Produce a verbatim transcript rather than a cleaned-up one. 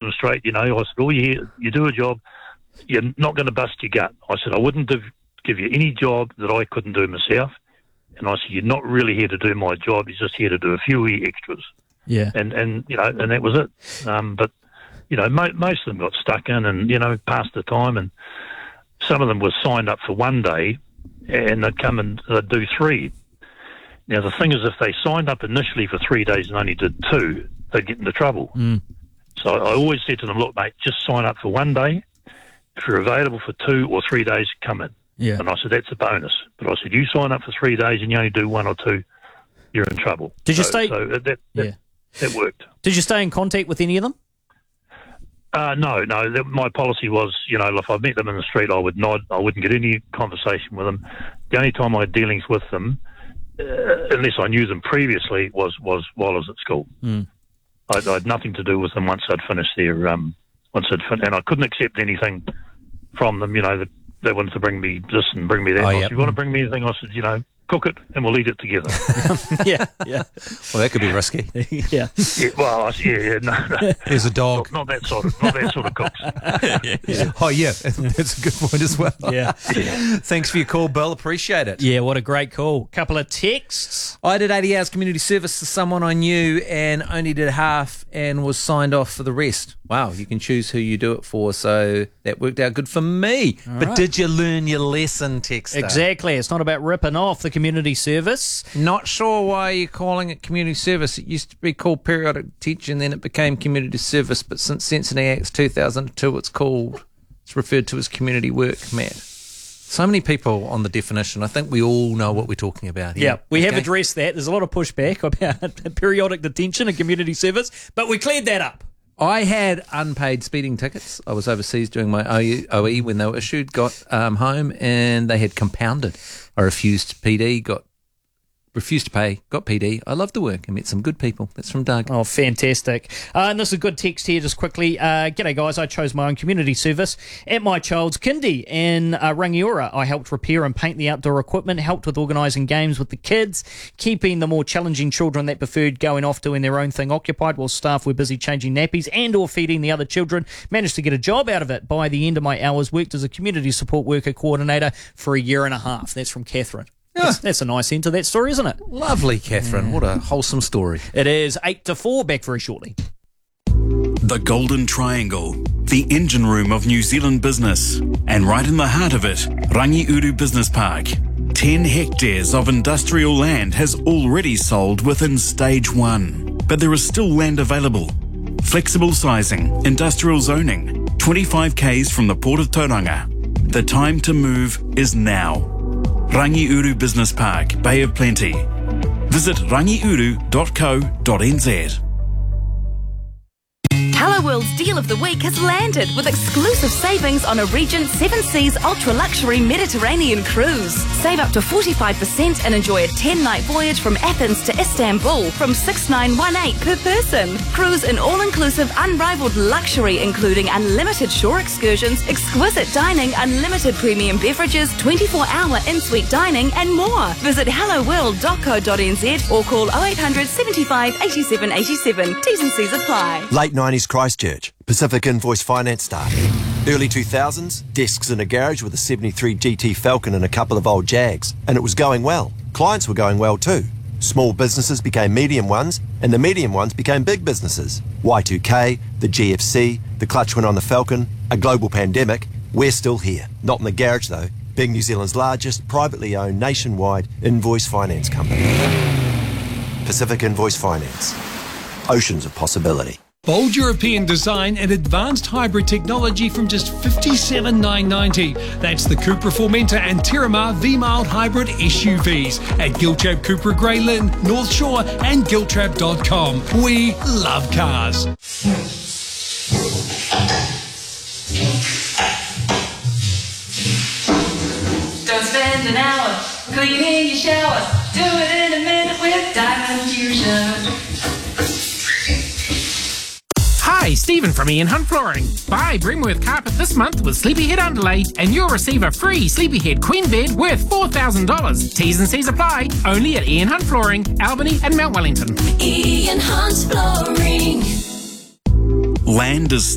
them straight, you know. I said, all you, you do a job, you're not going to bust your gut. I said, I wouldn't have, give you any job that I couldn't do myself. And I said, you're not really here to do my job. You're just here to do a few wee extras. Yeah. And, and you know, and that was it. Um, but, you know, mo- most of them got stuck in and, you know, passed the time. And some of them were signed up for one day and they'd come and they'd do three. Now, the thing is, if they signed up initially for three days and only did two, they'd get into trouble. Mm. So I always said to them, look, mate, just sign up for one day. If you're available for two or three days, come in. Yeah. And I said, that's a bonus. But I said, you sign up for three days and you only do one or two, you're in trouble. Did you so, stay? So that, that, yeah. that worked. Did you stay in contact with any of them? Uh, no, no. That, my policy was, you know, if I met them in the street, I would nod. I wouldn't get any conversation with them. The only time I had dealings with them, uh, unless I knew them previously, was, was while I was at school. Mm. I, I had nothing to do with them once I'd finished their, um, once I'd fin- and I couldn't accept anything from them, you know, that they wanted to bring me this and bring me that. Oh, I yep. said, you want to bring me anything? I said, you know, cook it and we'll eat it together. yeah, yeah. Well, that could be risky. yeah. yeah, well, I said, yeah, yeah, no, no. There's a dog. Not, not that sort of, not that sort of cooks. yeah, yeah. Oh, yeah, that's a good point as well. Yeah. Thanks for your call, Bill. Appreciate it. Yeah, what a great call. Couple of texts. I did eighty hours community service to someone I knew and only did half and was signed off for the rest. Wow, you can choose who you do it for, so that worked out good for me. All but right. did you learn your lesson, Texter? Exactly. It's not about ripping off the community service. Not sure why you're calling it community service. It used to be called periodic detention, then it became community service, but since Census Acts two thousand two, it's called, it's referred to as community work, Matt. So many people on the definition. I think we all know what we're talking about here. Yeah, we okay? have addressed that. There's a lot of pushback about periodic detention and community service, but we cleared that up. I had unpaid speeding tickets. I was overseas doing my O E when they were issued, got um, home, and they had compounded. I refused P D, got refused to pay, got P D. I loved the work and met some good people. That's from Doug. Oh, fantastic. Uh, and this is a good text here just quickly. Uh, G'day, guys. I chose my own community service at my child's kindy in uh, Rangiora. I helped repair and paint the outdoor equipment, helped with organising games with the kids, keeping the more challenging children that preferred going off doing their own thing occupied while staff were busy changing nappies and or feeding the other children. Managed to get a job out of it by the end of my hours. Worked as a community support worker coordinator for a year and a half. That's from Catherine. That's, that's a nice end to that story, isn't it? Lovely, Catherine. What a wholesome story. It is eight to four. Back very shortly. The Golden Triangle, the engine room of New Zealand business. And right in the heart of it, Rangiuru Business Park. Ten hectares of industrial land has already sold within stage one. But there is still land available. Flexible sizing, industrial zoning, twenty-five kays from the Port of Tauranga. The time to move is now. Rangiuru Business Park, Bay of Plenty. Visit rangiuru dot co dot n z. Hello World's Deal of the Week has landed with exclusive savings on a Regent Seven Seas Ultra Luxury Mediterranean cruise. Save up to forty-five percent and enjoy a ten-night voyage from Athens to Istanbul from six thousand nine hundred eighteen per person. Cruise in all-inclusive unrivaled luxury including unlimited shore excursions, exquisite dining, unlimited premium beverages, twenty-four hour in-suite dining and more. Visit hello world dot co dot n z or call oh eight hundred, seventy-five, eighty-seven, eighty-seven. T's and C's apply. Late nineties Christchurch, Pacific Invoice Finance started. Early two thousands, desks in a garage with a seventy-three G T Falcon and a couple of old Jags. And it was going well. Clients were going well too. Small businesses became medium ones, and the medium ones became big businesses. Y two K, the G F C, the clutch went on the Falcon, a global pandemic. We're still here. Not in the garage though, being New Zealand's largest privately owned nationwide invoice finance company. Pacific Invoice Finance. Oceans of possibility. Bold European design and advanced hybrid technology from just fifty-seven thousand nine hundred ninety dollars. That's the Cupra Formentor and Terramar V-Mild Hybrid S U Vs at Giltrap Cupra Grey Lynn, North Shore and giltrap dot com. We love cars. Don't spend an hour cleaning your shower. Do it in a minute with Diamond Fusion. Hi, Stephen from Ian Hunt Flooring. Buy Bremworth carpet this month with Sleepyhead underlay and you'll receive a free Sleepyhead queen bed worth four thousand dollars. T's and C's apply. Only at Ian Hunt Flooring, Albany and Mount Wellington. Ian Hunt Flooring. Land is